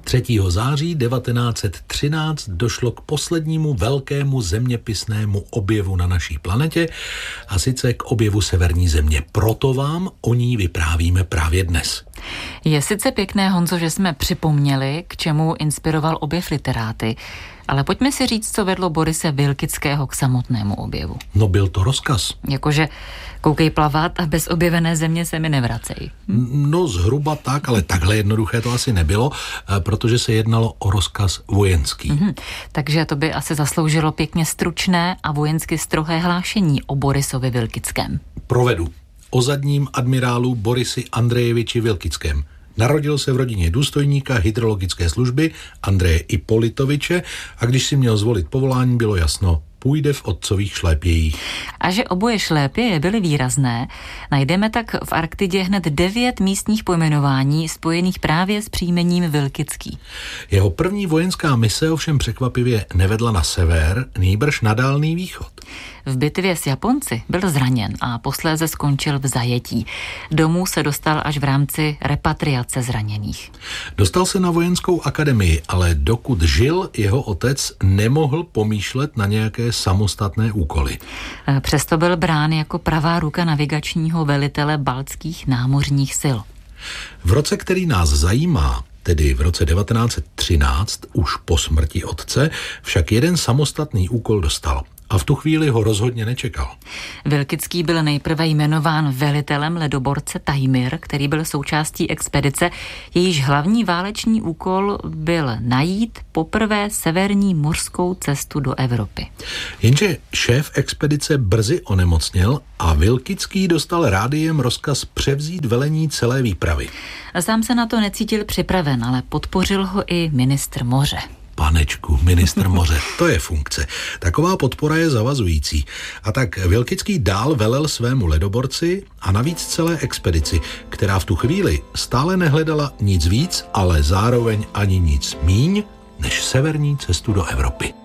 3. září 1913 došlo k poslednímu velkému zeměpisnému objevu na naší planetě, a sice k objevu severní země. Proto vám o ní vyprávíme právě dnes. Je sice pěkné, Honzo, že jsme připomněli, k čemu inspiroval objev literáty, ale pojďme si říct, co vedlo Borise Wilkického k samotnému objevu. No, byl to rozkaz. Jakože koukej plavat a bez objevené země se mi nevracej. No, zhruba tak, ale takhle jednoduché to asi nebylo, protože se jednalo o rozkaz vojenský. Takže to by asi zasloužilo pěkně stručné a vojensky strohé hlášení o Borisovi Wilkickém. Provedu. O zadním admirálu Borisi Andrejeviči Wilkickém. Narodil se v rodině důstojníka hydrologické služby Andreje Ipolitoviče, a když si měl zvolit povolání, bylo jasno, půjde v otcových šlépějích. A že oboje šlépěje byly výrazné, najdeme tak v Arktidě hned 9 místních pojmenování spojených právě s příjmením Wilkický. Jeho první vojenská mise ovšem překvapivě nevedla na sever, nýbrž na Dálný východ. V bitvě s Japonci byl zraněn a posléze skončil v zajetí. Domů se dostal až v rámci repatriace zraněných. Dostal se na vojenskou akademii, ale dokud žil, jeho otec nemohl pomýšlet na nějaké samostatné úkoly. Přesto byl brán jako pravá ruka navigačního velitele baltských námořních sil. V roce, který nás zajímá, tedy v roce 1913, už po smrti otce, však jeden samostatný úkol dostal. A v tu chvíli ho rozhodně nečekal. Wilkický byl nejprve jmenován velitelem ledoborce Tajmir, který byl součástí expedice. Jejíž hlavní válečný úkol byl najít poprvé severní mořskou cestu do Evropy. Jenže šéf expedice brzy onemocněl a Wilkický dostal rádiem rozkaz převzít velení celé výpravy. Sám se na to necítil připraven, ale podpořil ho i ministr moře. Panečku, ministr moře, to je funkce. Taková podpora je zavazující. A tak Wilkický dál velel svému ledoborci a navíc celé expedici, která v tu chvíli stále nehledala nic víc, ale zároveň ani nic míň, než severní cestu do Evropy.